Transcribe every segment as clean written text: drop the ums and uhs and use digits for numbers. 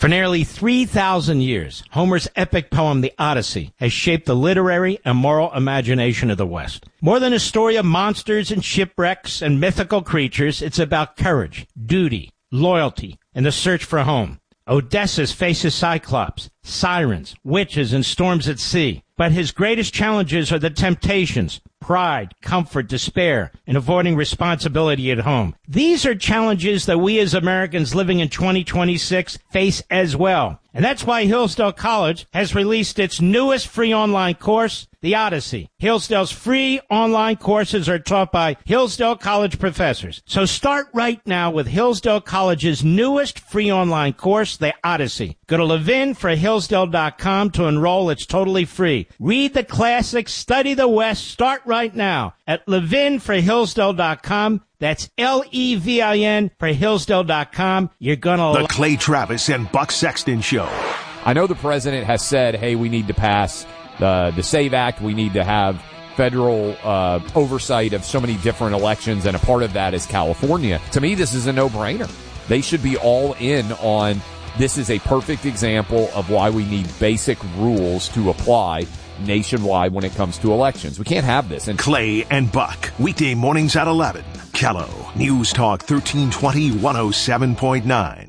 For nearly 3,000 years, Homer's epic poem, The Odyssey, has shaped the literary and moral imagination of the West. More than a story of monsters and shipwrecks and mythical creatures, it's about courage, duty, loyalty, and the search for home. Odysseus faces Cyclops, sirens, witches, and storms at sea. But his greatest challenges are the temptations, pride, comfort, despair, and avoiding responsibility at home. These are challenges that we as Americans living in 2026 face as well. And that's why Hillsdale College has released its newest free online course, The Odyssey. Hillsdale's free online courses are taught by Hillsdale College professors. So start right now with Hillsdale College's newest free online course, The Odyssey. Go to levinforhillsdale.com to enroll. It's totally free. Read the classics, study the West. Start right now at levinforhillsdale.com. That's Levin for Hillsdale.com. You're going to... The Clay Travis and Buck Sexton Show. I know the president has said, hey, we need to pass the SAVE Act. We need to have federal oversight of so many different elections, and a part of that is California. To me, this is a no-brainer. They should be all in on this is a perfect example of why we need basic rules to apply nationwide when it comes to elections. We can't have this. And Clay and Buck, weekday mornings at 11. Kello, News Talk 1320 107.9.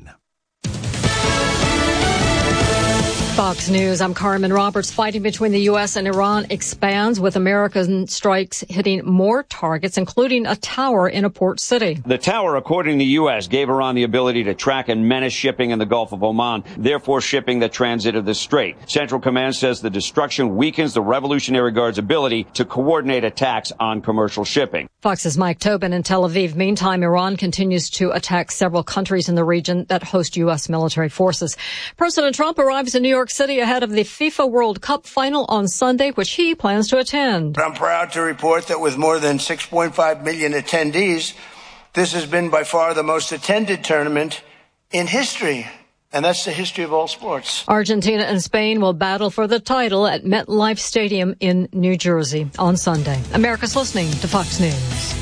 Fox News, I'm Carmen Roberts. Fighting between the U.S. and Iran expands, with American strikes hitting more targets, including a tower in a port city. The tower, according to the U.S., gave Iran the ability to track and menace shipping in the Gulf of Oman, therefore shipping that transited the strait. Central Command says the destruction weakens the Revolutionary Guard's ability to coordinate attacks on commercial shipping. Fox's Mike Tobin in Tel Aviv. Meantime, Iran continues to attack several countries in the region that host U.S. military forces. President Trump arrives in New York City ahead of the FIFA World Cup final on Sunday, which he plans to attend. I'm proud to report that with more than 6.5 million attendees, this has been by far the most attended tournament in history. And that's the history of all sports. Argentina and Spain will battle for the title at MetLife Stadium in New Jersey on Sunday. America's listening to Fox News.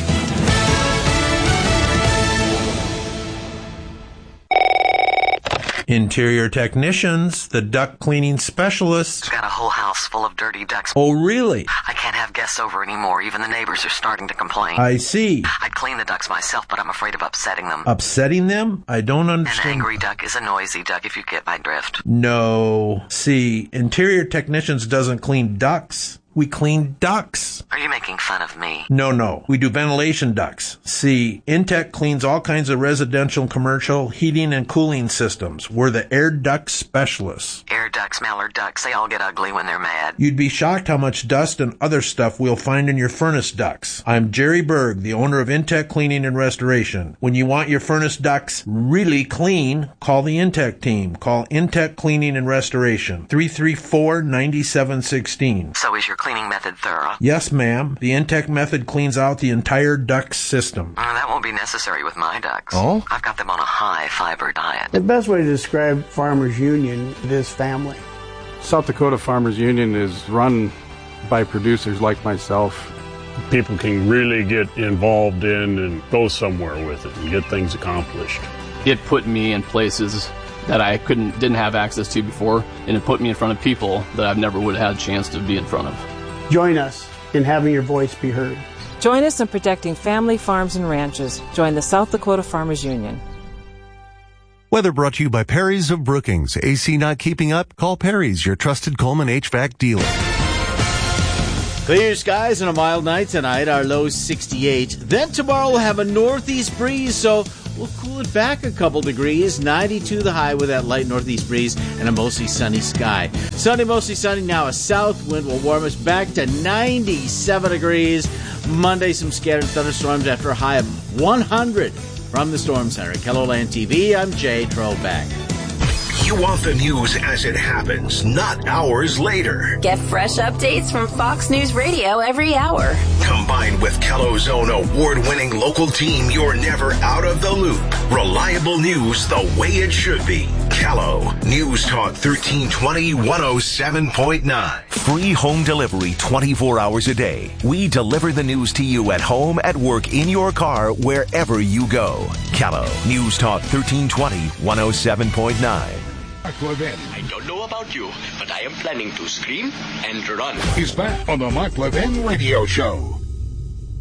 Interior technicians, the duct cleaning specialists. Got a whole house full of dirty ducts. Oh, really? I can't have guests over anymore. Even the neighbors are starting to complain. I see. I'd clean the ducts myself, but I'm afraid of upsetting them. Upsetting them? I don't understand. An angry duck is a noisy duck, if you get my drift. No. See, Interior Technicians doesn't clean ducts. We clean ducts. Are you making fun of me? No. We do ventilation ducts. See, Intech cleans all kinds of residential and commercial heating and cooling systems. We're the air duct specialists. Air ducts, mallard ducks, they all get ugly when they're mad. You'd be shocked how much dust and other stuff we'll find in your furnace ducts. I'm Jerry Berg, the owner of Intech Cleaning and Restoration. When you want your furnace ducts really clean, call the Intech team. Call Intech Cleaning and Restoration, 334-9716. So is your cleaning method thorough? Yes, ma'am. The Intech method cleans out the entire duct system. That won't be necessary with my ducts. Oh? I've got them on a high fiber diet. The best way to describe Farmers Union is family. South Dakota Farmers Union is run by producers like myself. People can really get involved in and go somewhere with it and get things accomplished. It put me in places that I didn't have access to before, and it put me in front of people that I've never would have had a chance to be in front of. Join us in having your voice be heard. Join us in protecting family farms and ranches. Join the South Dakota Farmers Union. Weather brought to you by Perry's of Brookings. AC not keeping up? Call Perry's, your trusted Coleman HVAC dealer. Clear skies and a mild night tonight. Our low 68. Then tomorrow we'll have a northeast breeze, so we'll cool it back a couple degrees. 92 the high with that light northeast breeze and a mostly sunny sky. Sunday mostly sunny. Now a south wind will warm us back to 97 degrees. Monday some scattered thunderstorms after a high of 100. From the Storm Center, KELOLAND TV, I'm Jay Trovack. You want the news as it happens, not hours later. Get fresh updates from Fox News Radio every hour. Combined with Kello's own award-winning local team, you're never out of the loop. Reliable news the way it should be. Kello, News Talk 1320 107.9. Free home delivery 24 hours a day. We deliver the news to you at home, at work, in your car, wherever you go. Kello, News Talk 1320 107.9. Mark Levin. I don't know about you, but I am planning to scream and run. He's back on the Mark Levin Radio Show.